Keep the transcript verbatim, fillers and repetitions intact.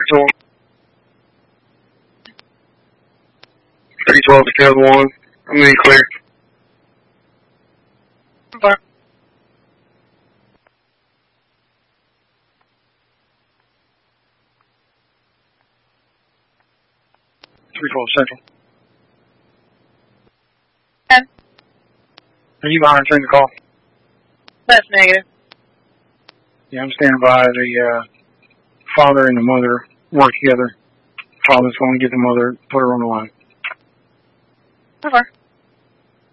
Patrol. three twelve to Code one. I'm in clear. Okay. three twelve Central. ten. Are you monitoring the call? That's negative. Yeah, I'm standing by. The uh, father and the mother work together. Father's going to get the mother, put her on the line. Okay.